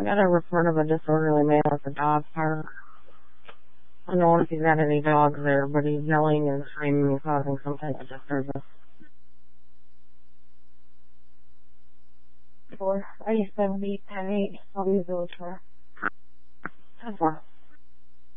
I got a report of a disorderly man at the dog park. I don't know if he's got any dogs there, but he's yelling and screaming and causing some type of disturbance. 4, I 70, 10, 8, I'll use those for 10-4.